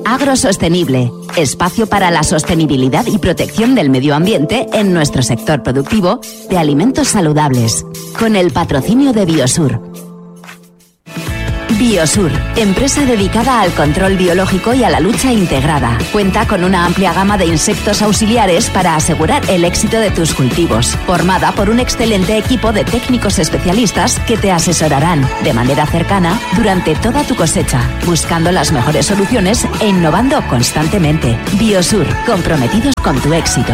Agrosostenible, espacio para la sostenibilidad y protección del medio ambiente en nuestro sector productivo de alimentos saludables, con el patrocinio de Biosur. Biosur, empresa dedicada al control biológico y a la lucha integrada. Cuenta con una amplia gama de insectos auxiliares para asegurar el éxito de tus cultivos. Formada por un excelente equipo de técnicos especialistas que te asesorarán de manera cercana durante toda tu cosecha, buscando las mejores soluciones e innovando constantemente. Biosur, comprometidos con tu éxito.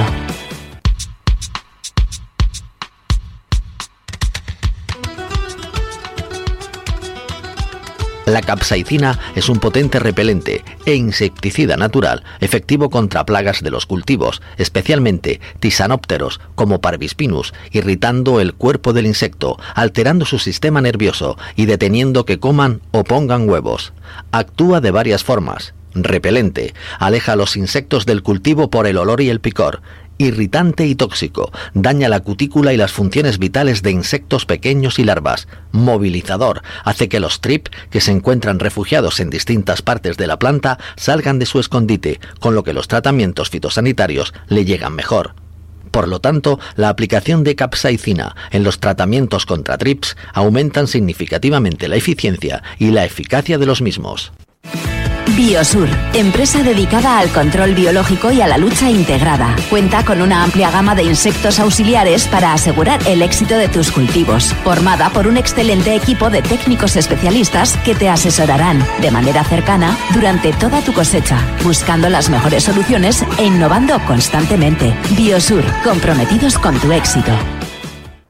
La capsaicina es un potente repelente e insecticida natural efectivo contra plagas de los cultivos, especialmente tisanópteros como Parvispinus, irritando el cuerpo del insecto, alterando su sistema nervioso y deteniendo que coman o pongan huevos. Actúa de varias formas. Repelente, aleja a los insectos del cultivo por el olor y el picor. Irritante y tóxico, daña la cutícula y las funciones vitales de insectos pequeños y larvas. Movilizador, hace que los trip, que se encuentran refugiados en distintas partes de la planta, salgan de su escondite, con lo que los tratamientos fitosanitarios le llegan mejor. Por lo tanto, la aplicación de capsaicina en los tratamientos contra trips aumentan significativamente la eficiencia y la eficacia de los mismos. Biosur, empresa dedicada al control biológico y a la lucha integrada. Cuenta con una amplia gama de insectos auxiliares para asegurar el éxito de tus cultivos. Formada por un excelente equipo de técnicos especialistas que te asesorarán de manera cercana durante toda tu cosecha, buscando las mejores soluciones e innovando constantemente. Biosur, comprometidos con tu éxito.